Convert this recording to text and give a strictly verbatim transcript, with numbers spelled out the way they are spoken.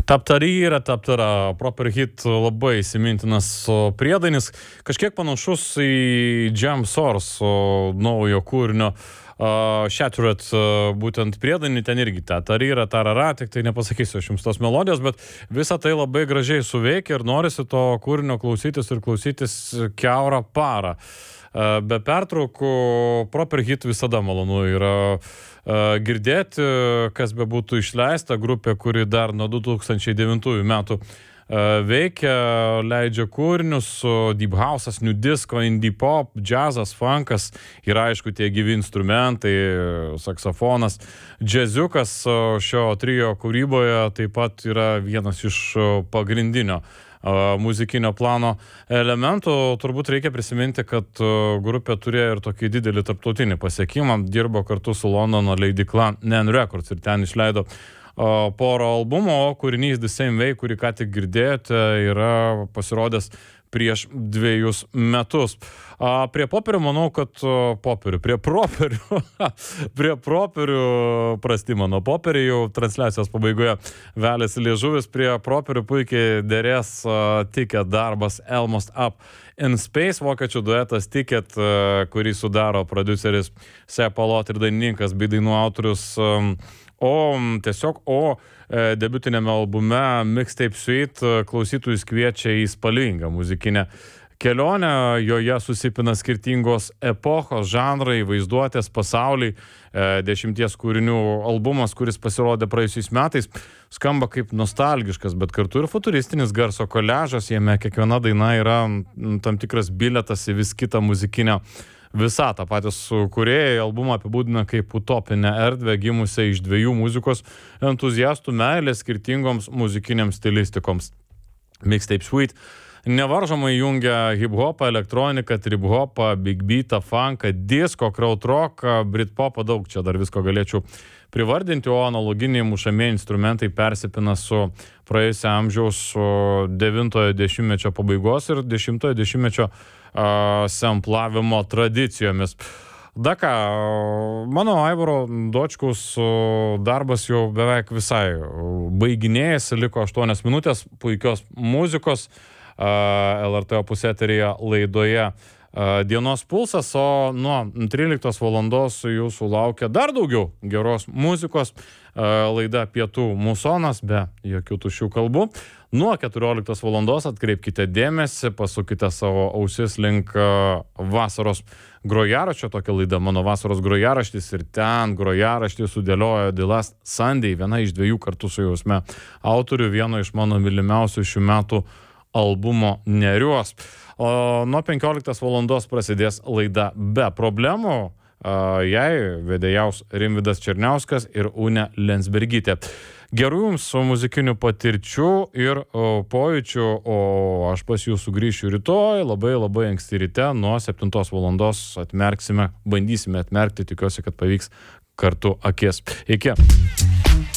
Taptaryra, taptara, proper hit labai įsimintinas priedainis, kažkiek panašus į Jam Source naujo kūrinio uh, Shattered uh, būtent priedainį, ten irgi taptaryra, tarara, tik tai nepasakysiu aš jums tos melodijos, bet visa tai labai gražiai suveikia ir norisi to kūrinio klausytis ir klausytis kiaurą parą. Uh, be pertraukų proper hit visada malonu yra uh, girdėti, kas be būtų išleista, grupė, kuri dar nuo du tūkstančiai devintųjų metų uh, veikia, leidžia kūrinius, deep house'as, new disco, indie pop, džiazas, funkas, yra aišku tie gyvi instrumentai, saksofonas, džiaziukas šio trio kūryboje taip pat yra vienas iš pagrindinio muzikinio plano elementų. Turbūt reikia prisiminti, kad grupė turėjo ir tokį didelį tarptautinį pasiekimą, dirbo kartu su Londono leidykla Nen Records ir ten išleido porą albumų, o kūrinys The Same Way, kurį ką tik girdėjote, yra pasirodęs prieš dviejus metus. A, prie popierių, manau, kad popierių, prie properių, prie properių, prasti mano popierių, jau transliacijos pabaigoje velėsi liežuvis, prie properių puikiai derės uh, Ticket darbas Almost Up in Space, vokiečių duetas Ticket, uh, kurį sudaro produceris Sepp Alot ir dainininkas bei dainų autorius, um, o tiesiog, o e, debiutinėme albume Mixtape Suite klausytojus kviečia į spalvingą muzikinę kelionę, joje susipina skirtingos epochos, žanrai, vaizduotės, pasauliai, e, dešimties kūrinių albumas, kuris pasirodė praėjusiais metais, skamba kaip nostalgiškas, bet kartu ir futuristinis garso koliažas, jame kiekviena daina yra tam tikras bilietas į vis kitą muzikinę visatą. Patys kūrėjai albumą apibūdina kaip utopinę erdvę gimusią iš dviejų muzikos entuziastų meilės skirtingoms muzikinėms stilistikoms. Mixtape Suite nevaržomai jungia hip-hopą, elektroniką, trip-hopą, big beatą, funką, disco, krautroką, britpopą, daug čia dar visko galėčiau privardinti, o analoginiai mušamieji instrumentai persipina su praėjusio amžiaus devintojo dešimtmečio pabaigos ir dešimtojo dešimtmečio uh, semplavimo tradicijomis. Daka, mano Aivaro Dočkaus darbas jau beveik visai baiginėjasi, liko aštuonios minutės puikios muzikos uh, L R T Opus eteryje laidoje Dienos pulsas, o nuo tryliktos valandos jūsų laukia dar daugiau geros muzikos, laida Pietų musonas be jokių tuščių kalbų. Nuo keturioliktos valandos atkreipkite dėmesį, pasukite savo ausis link vasaros grojaraščio, tokia laida Mano vasaros grojaraštis, ir ten grojaraštį sudėliojo The Last Sunday, viena iš dviejų kartu su jausme autorių, vieno iš mano mylimiausių šių metų albumo Neriuos. O nuo penkioliktos valandos prasidės laida Be problemų, jai vedėjaus Rimvydas Černiauskas ir Unė Lensbergytė. Gerų jums muzikinių patirčių ir pojūčių, o aš pas jūs sugrįšiu rytoj, labai labai anksti ryte, nuo septintos valandos atmerksime, bandysime atmerkti, tikiuosi, kad pavyks kartu akis. Iki.